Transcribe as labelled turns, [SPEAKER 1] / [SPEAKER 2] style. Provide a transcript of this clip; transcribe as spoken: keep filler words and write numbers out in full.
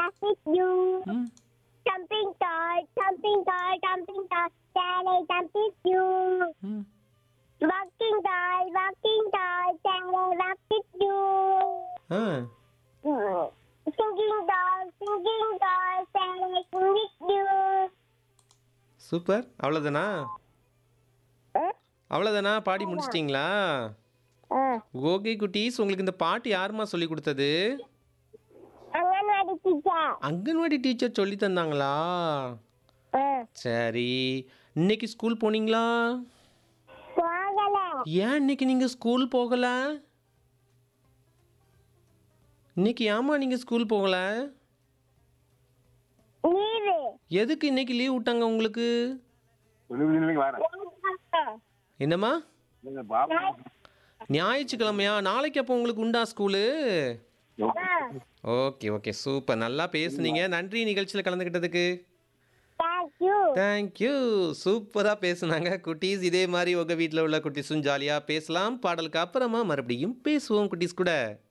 [SPEAKER 1] laugh with you.
[SPEAKER 2] ம்
[SPEAKER 1] Jumping toy, jumping toy, jumping toy, can I jump with you?
[SPEAKER 2] ம்
[SPEAKER 1] Walking toy, walking toy, can I walk with you?
[SPEAKER 2] Ah
[SPEAKER 1] Mm. Singing toy, singing toy, can I sing with you?
[SPEAKER 2] Super. அவ்வளோதானா?
[SPEAKER 1] Eh?
[SPEAKER 2] அவ்வளோதானா? பாடி முடிச்சிட்டிங்களா?
[SPEAKER 1] Uh,
[SPEAKER 2] okay குட்டீஸ், உங்களுக்கு இந்த பாட்டு யாரும்மா சொல்லி கொடுத்தது?
[SPEAKER 1] அங்கன்வாடி டீச்சர்.
[SPEAKER 2] அங்கன்வாடி டீச்சர் சொல்லி தந்தாங்களா?
[SPEAKER 1] Uh,
[SPEAKER 2] சரி. இன்னைக்கு ஸ்கூல் போனீங்களா?
[SPEAKER 1] போகல.
[SPEAKER 2] ஏன் இன்னைக்கு நீங்கள் ஸ்கூல் போகல? இன்னைக்கு ஏம்மா நீங்கள் ஸ்கூல் போகல?
[SPEAKER 1] லீவு.
[SPEAKER 2] எதுக்கு இன்னைக்கு லீவ் விட்டாங்க உங்களுக்கு? என்னம்மா? ஞாயிற்றுக்கிழமையா? நாளைக்கு அப்போ உங்களுக்கு உண்டா ஸ்கூலு? ஓகே ஓகே சூப்பர், நல்லா பேசுனீங்க. நன்றி நிகழ்ச்சியில் கலந்துக்கிட்டதுக்கு.
[SPEAKER 1] தேங்க்யூ.
[SPEAKER 2] தேங்க்யூ. சூப்பராக பேசுனாங்க குட்டீஸ். இதே மாதிரி உங்கள் வீட்டில் உள்ள குட்டீஸும் ஜாலியாக பேசலாம். பாடலுக்கு அப்புறமா மறுபடியும் பேசுவோம் குட்டீஸ் கூட.